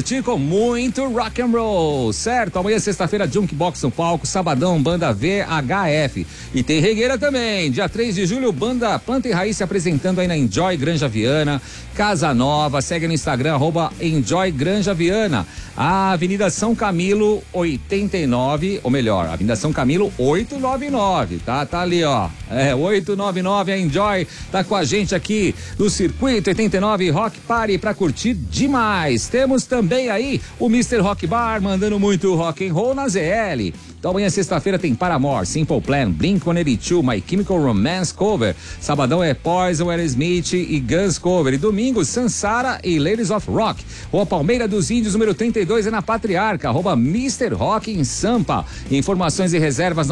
curtir com muito rock and roll, certo? Amanhã, sexta-feira, Junkbox no palco, sabadão, banda VHF. E tem regueira também. Dia 3 de julho, banda Planta e Raiz se apresentando aí na Enjoy Granja Viana, Casa Nova. Segue no Instagram, @Enjoy Granja Viana. A Avenida São Camilo 89, ou melhor, Avenida São Camilo 899, tá? Tá ali, ó. 899, a Enjoy tá com a gente aqui no Circuito 89 Rock Party pra curtir demais. Temos também aí o Mr. Rock Bar mandando muito rock and roll na ZL. Então amanhã, sexta-feira, tem Paramore, Simple Plan, Blink-182, My Chemical Romance cover. Sabadão é Poison, Aerosmith e Guns cover. E domingo, Sansara e Ladies of Rock. Rua Palmeira dos Índios, número 32, é na Patriarca, @Mr. Rock em Sampa. Informações e reservas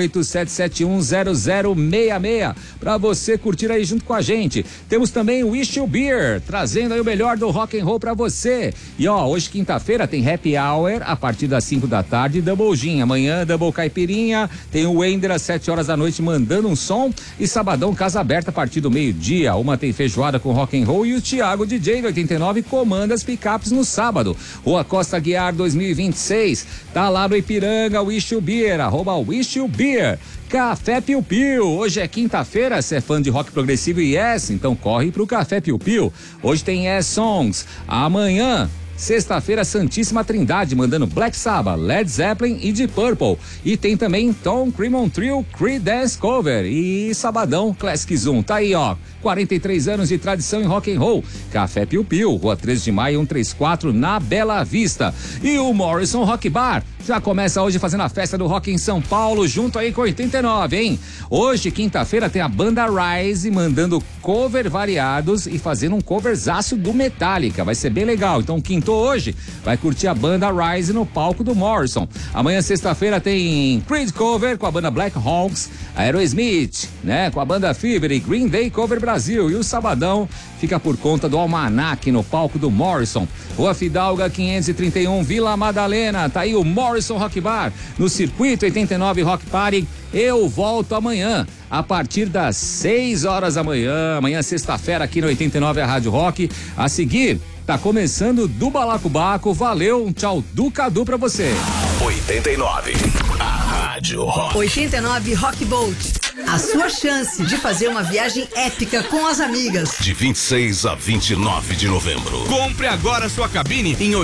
987710066, pra você curtir aí junto com a gente. Temos também o Wish You Beer, trazendo aí o melhor do rock and roll pra você. E ó, hoje, quinta-feira, tem Happy Hour a partir das 5 da tarde, Double Gin. Amanhã, Double Caipirinha, tem o Wender às 7 horas da noite mandando um som, e sabadão, casa aberta a partir do meio-dia. Uma tem feijoada com rock and roll e o Thiago DJ do 89 comanda as picapes no sábado. Rua Costa Guiar 2026, tá lá no Ipiranga, Wish You Beer, @Wish You Beer. Café Piu Piu, hoje é quinta-feira, você é fã de rock progressivo e Yes, então corre pro Café Piu Piu. Hoje tem Yes Songs. Amanhã, sexta-feira, Santíssima Trindade, mandando Black Sabbath, Led Zeppelin e Deep Purple. E tem também Tom Cremon Trio, Creedence Cover. E sabadão, Classic Zoom. Tá aí, ó, 43 anos de tradição em rock and roll. Café Piu Piu, Rua 13 de Maio, 134, na Bela Vista. E o Morrison Rock Bar já começa hoje fazendo a festa do rock em São Paulo, junto aí com 89, hein? Hoje, quinta-feira, tem a banda Rise mandando cover variados e fazendo um coverzaço do Metallica. Vai ser bem legal. Então, quinto hoje, vai curtir a banda Rise no palco do Morrison. Amanhã, sexta-feira, tem Creed cover com a banda Black Hawks, Aerosmith, né? Com a banda Fever e Green Day cover Brasil. E o sabadão fica por conta do Almanac no palco do Morrison. Rua Fidalga 531, Vila Madalena. Tá aí o Morrison Rock Bar no Circuito 89 Rock Party. Eu volto amanhã a partir das 6 horas da manhã. Amanhã, sexta-feira, aqui no 89 a Rádio Rock. A seguir, tá começando do Balacobaco. Valeu, um tchau do Cadu pra você. 89, a Rádio Rock. 89 Rock Boat. A sua chance de fazer uma viagem épica com as amigas. De 26 a 29 de novembro. Compre agora sua cabine em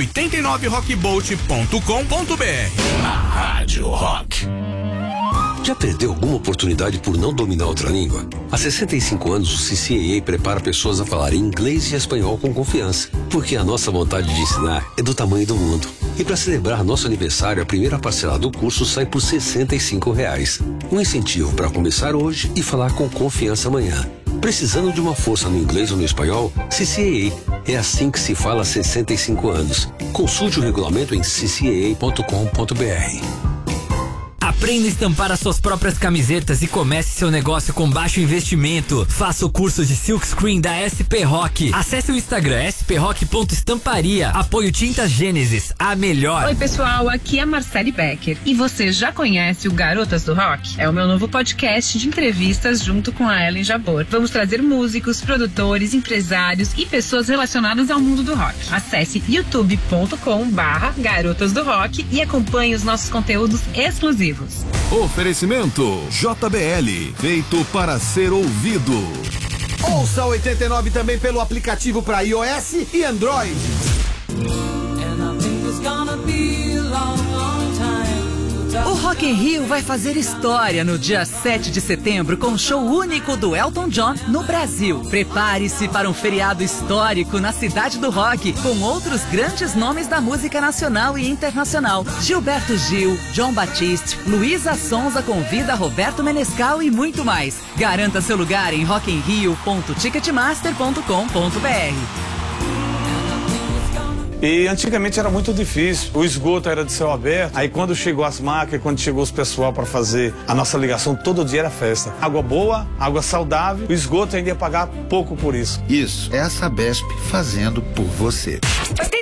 89rockboat.com.br. A Rádio Rock. Já perdeu alguma oportunidade por não dominar outra língua? Há 65 anos, o CCAA prepara pessoas a falarem inglês e espanhol com confiança, porque a nossa vontade de ensinar é do tamanho do mundo. E para celebrar nosso aniversário, a primeira parcela do curso sai por R$65. Um incentivo para começar hoje e falar com confiança amanhã. Precisando de uma força no inglês ou no espanhol? CCAA. É assim que se fala há 65 anos. Consulte o regulamento em ccaa.com.br. Aprenda a estampar as suas próprias camisetas e comece seu negócio com baixo investimento. Faça o curso de Silkscreen da SP Rock. Acesse o Instagram sprock.estamparia. Apoio Tintas Gênesis, a melhor. Oi, pessoal, aqui é a Marcele Becker. E você já conhece o Garotas do Rock? É o meu novo podcast de entrevistas junto com a Ellen Jabor. Vamos trazer músicos, produtores, empresários e pessoas relacionadas ao mundo do rock. Acesse youtube.com/Garotas do Rock e acompanhe os nossos conteúdos exclusivos. Oferecimento JBL, feito para ser ouvido. Ouça 89 também pelo aplicativo para iOS e Android. O Rock in Rio vai fazer história no dia 7 de setembro com um show único do Elton John no Brasil. Prepare-se para um feriado histórico na cidade do rock, com outros grandes nomes da música nacional e internacional. Gilberto Gil, John Batiste, Luísa Sonza convida Roberto Menescal e muito mais. Garanta seu lugar em rockinrio.ticketmaster.com.br. E antigamente era muito difícil, o esgoto era de céu aberto, aí quando chegou as máquinas, quando chegou os pessoal para fazer a nossa ligação, todo dia era festa. Água boa, água saudável, o esgoto ainda ia pagar pouco por isso. Isso, é a Sabesp fazendo por você.